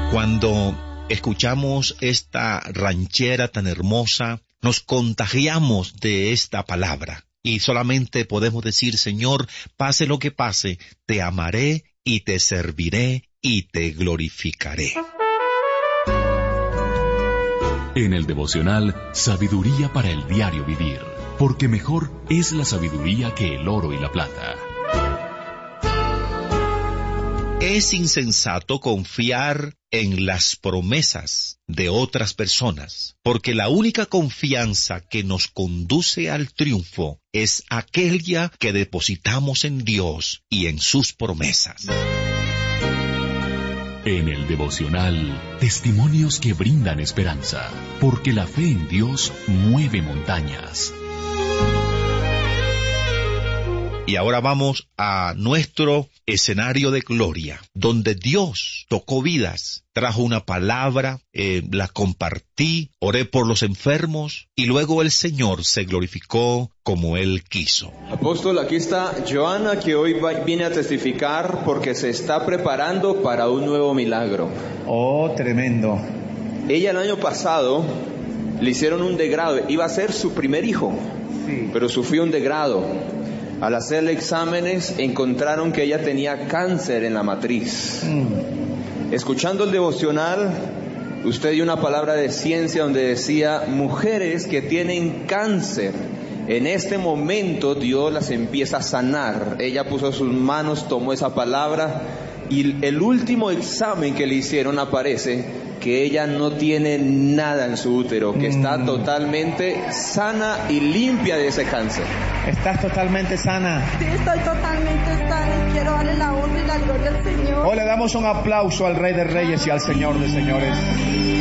Cuando escuchamos esta ranchera tan hermosa, nos contagiamos de esta palabra y solamente podemos decir: Señor, pase lo que pase, te amaré y te serviré y te glorificaré. En el devocional, sabiduría para el diario vivir, porque mejor es la sabiduría que el oro y la plata. Es insensato confiar en las promesas de otras personas, porque la única confianza que nos conduce al triunfo es aquella que depositamos en Dios y en sus promesas. En el devocional, testimonios que brindan esperanza, porque la fe en Dios mueve montañas. Y ahora vamos a nuestro escenario de gloria, donde Dios tocó vidas, trajo una palabra, la compartí, oré por los enfermos, y luego el Señor se glorificó como Él quiso. Apóstol, aquí está Joana, que hoy viene a testificar porque se está preparando para un nuevo milagro. Oh, tremendo. Ella el año pasado le hicieron un degrado, iba a ser su primer hijo, Sí. pero sufrió un degrado. Al hacerle exámenes encontraron que ella tenía cáncer en la matriz. Escuchando el devocional, usted dio una palabra de ciencia donde decía: mujeres que tienen cáncer, en este momento Dios las empieza a sanar. Ella puso sus manos, tomó esa palabra, y el último examen que le hicieron aparece que ella no tiene nada en su útero, que está totalmente sana y limpia de ese cáncer. ¿Estás totalmente sana? Sí, estoy totalmente sana y quiero darle la honra y la gloria al Señor. Hoy le damos un aplauso al Rey de Reyes y al Señor de Señores.